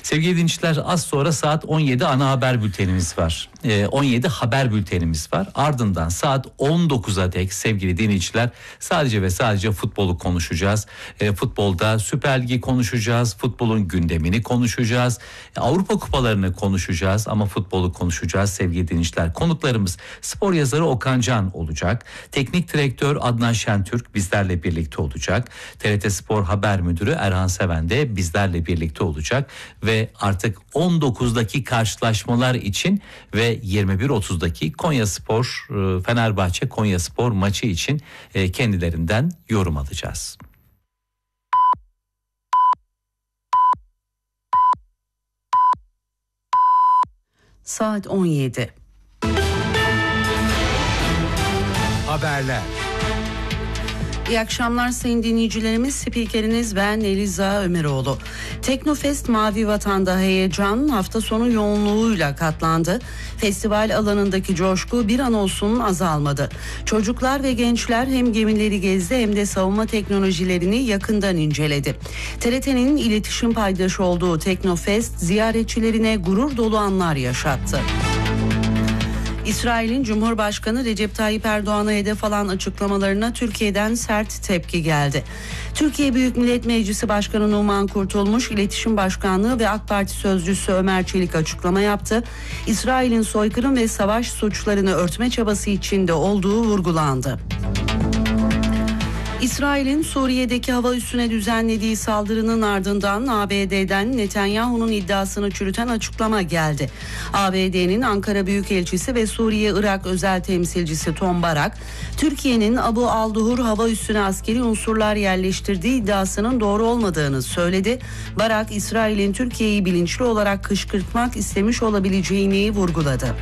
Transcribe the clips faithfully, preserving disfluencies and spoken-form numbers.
Sevgili dinleyiciler, az sonra saat on yedi ana haber bültenimiz var. Ee, on yedi haber bültenimiz var. Ardından saat on dokuza dek sevgili dinleyiciler sadece ve sadece futbolu konuşacağız. Ee, futbolda Süper Ligi konuşacağız. Futbolun gündemini konuşacağız. Avrupa kupalarını konuşacağız ama futbolu konuşacağız sevgili dinleyiciler. Konuklarımız spor yazarı Okan Can olacak. Teknik direktör Adnan Şentürk bizlerle birlikte olacak. T R T Spor Haber Müdürü Erhan Seven de bizlerle birlikte olacak. Ve artık on dokuzdaki karşılaşmalar için ve yirmi bir otuzdaki Konyaspor Fenerbahçe Konyaspor maçı için kendilerinden yorum alacağız. Saat on yedi. Haberler. İyi akşamlar sayın dinleyicilerimiz. Spikeriniz ben Eliza Ömeroğlu. Teknofest Mavi Vatan'da heyecan hafta sonu yoğunluğuyla katlandı. Festival alanındaki coşku bir an olsun azalmadı. Çocuklar ve gençler hem gemileri gezdi hem de savunma teknolojilerini yakından inceledi. T R T'nin iletişim paydaşı olduğu Teknofest ziyaretçilerine gurur dolu anlar yaşattı. İsrail'in Cumhurbaşkanı Recep Tayyip Erdoğan'a hedef alan açıklamalarına Türkiye'den sert tepki geldi. Türkiye Büyük Millet Meclisi Başkanı Numan Kurtulmuş, İletişim Başkanlığı ve AK Parti Sözcüsü Ömer Çelik açıklama yaptı. İsrail'in soykırım ve savaş suçlarını örtme çabası içinde olduğu vurgulandı. İsrail'in Suriye'deki hava üssüne düzenlediği saldırının ardından A B D'den Netanyahu'nun iddiasını çürüten açıklama geldi. A B D'nin Ankara Büyükelçisi ve Suriye-Irak özel temsilcisi Tom Barak, Türkiye'nin Abu al-Duhur hava üssüne askeri unsurlar yerleştirdiği iddiasının doğru olmadığını söyledi. Barak, İsrail'in Türkiye'yi bilinçli olarak kışkırtmak istemiş olabileceğini vurguladı.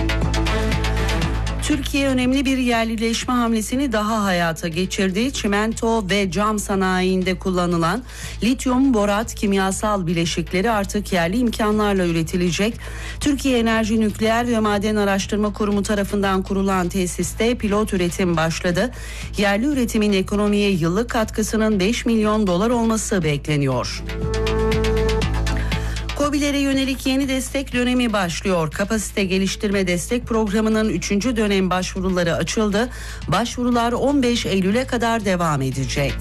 Türkiye önemli bir yerlileşme hamlesini daha hayata geçirdi. Çimento ve cam sanayinde kullanılan lityum borat kimyasal bileşikleri artık yerli imkanlarla üretilecek. Türkiye Enerji Nükleer ve Maden Araştırma Kurumu tarafından kurulan tesiste pilot üretim başladı. Yerli üretimin ekonomiye yıllık katkısının beş milyon dolar olması bekleniyor. KOBİ'lere yönelik yeni destek dönemi başlıyor. Kapasite Geliştirme Destek Programı'nın üçüncü dönem başvuruları açıldı. Başvurular on beş Eylül'e kadar devam edecek.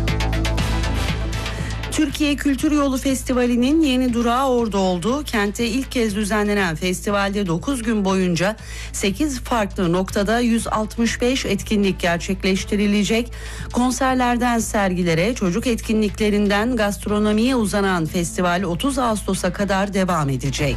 Türkiye Kültür Yolu Festivali'nin yeni durağı Ordu oldu. Kentte ilk kez düzenlenen festivalde dokuz gün boyunca sekiz farklı noktada yüz altmış beş etkinlik gerçekleştirilecek. Konserlerden sergilere, çocuk etkinliklerinden gastronomiye uzanan festival otuz Ağustos'a kadar devam edecek.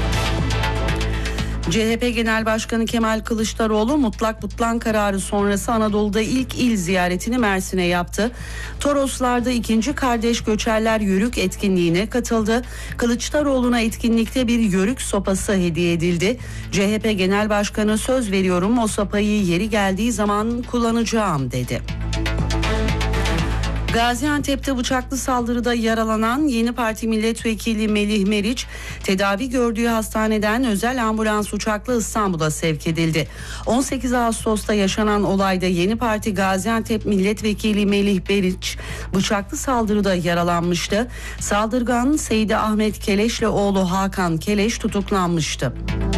C H P Genel Başkanı Kemal Kılıçdaroğlu mutlak butlan kararı sonrası Anadolu'da ilk il ziyaretini Mersin'e yaptı. Toroslar'da ikinci kardeş göçerler yörük etkinliğine katıldı. Kılıçdaroğlu'na etkinlikte bir yörük sopası hediye edildi. C H P Genel Başkanı söz veriyorum o sopayı yeri geldiği zaman kullanacağım dedi. Gaziantep'te bıçaklı saldırıda yaralanan Yeni Parti Milletvekili Melih Meriç, tedavi gördüğü hastaneden özel ambulans uçakla İstanbul'a sevk edildi. on sekiz Ağustos'ta yaşanan olayda Yeni Parti Gaziantep Milletvekili Melih Meriç bıçaklı saldırıda yaralanmıştı. Saldırgan Seydi Ahmet Keleş'le oğlu Hakan Keleş tutuklanmıştı.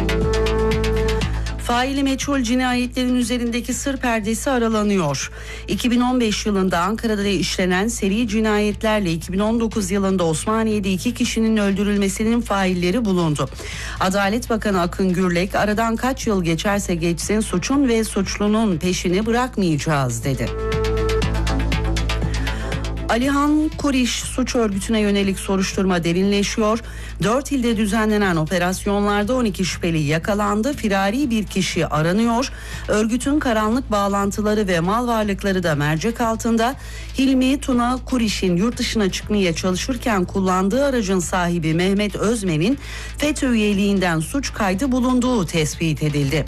Faili meçhul cinayetlerin üzerindeki sır perdesi aralanıyor. iki bin on beş yılında Ankara'da işlenen seri cinayetlerle iki bin on dokuz yılında Osmaniye'de iki kişinin öldürülmesinin failleri bulundu. Adalet Bakanı Akın Gürlek, aradan kaç yıl geçerse geçsin suçun ve suçlunun peşini bırakmayacağız dedi. Alihan Kuriş suç örgütüne yönelik soruşturma derinleşiyor. Dört ilde düzenlenen operasyonlarda on iki şüpheli yakalandı. Firari bir kişi aranıyor. Örgütün karanlık bağlantıları ve mal varlıkları da mercek altında. Hilmi Tuna Kuriş'in yurt dışına çıkmaya çalışırken kullandığı aracın sahibi Mehmet Özmen'in FETÖ üyeliğinden suç kaydı bulunduğu tespit edildi.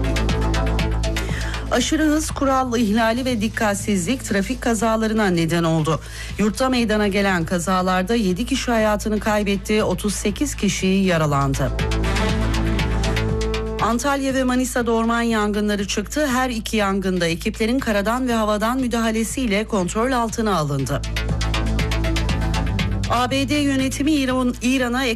Aşırı hız, kural ihlali ve dikkatsizlik trafik kazalarına neden oldu. Yurtta meydana gelen kazalarda yedi kişi hayatını kaybetti, otuz sekiz kişi yaralandı. Antalya ve Manisa'da orman yangınları çıktı. Her iki yangında ekiplerin karadan ve havadan müdahalesiyle kontrol altına alındı. A B D yönetimi İran, İran'a